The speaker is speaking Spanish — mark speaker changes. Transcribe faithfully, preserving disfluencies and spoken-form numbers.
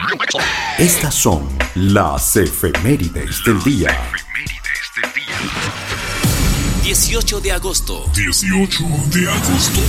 Speaker 1: Estas son las efemérides del día.
Speaker 2: dieciocho de agosto.
Speaker 3: dieciocho de agosto.